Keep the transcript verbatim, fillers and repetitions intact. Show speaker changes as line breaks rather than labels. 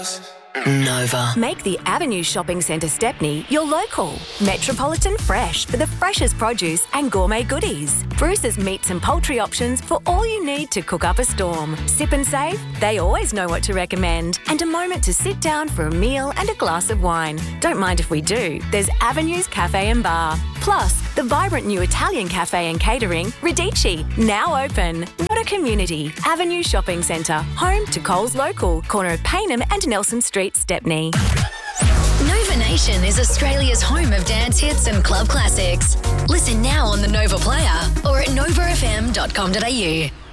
Nova.
Make the Avenue Shopping Centre Stepney your local. Metropolitan Fresh for the freshest produce and gourmet goodies. Bruce's meats and poultry options for all you need to cook up a storm. Sip and save? They always know what to recommend. And a moment to sit down for a meal and a glass of wine. Don't mind if we do. There's Avenue's Cafe and Bar. Plus, the vibrant new Italian cafe and catering, Radici, now open. What a community. Avenue Shopping Centre, home to Coles Local, corner of Payneham and Nelson Street, Stepney.
Nova Nation is Australia's home of dance hits and club classics. Listen now on the Nova Player or at nova f m dot com dot a u.